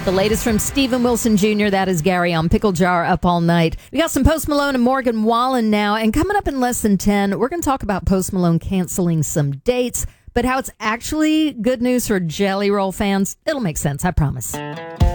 The latest from Steven Wilson Jr., that is Gary on Pickle Jar Up All Night. We got some Post Malone and Morgan Wallen now, and coming up in less than 10, we're going to talk about Post Malone canceling some dates, but how it's actually good news for Jelly Roll fans. It'll make sense, I promise.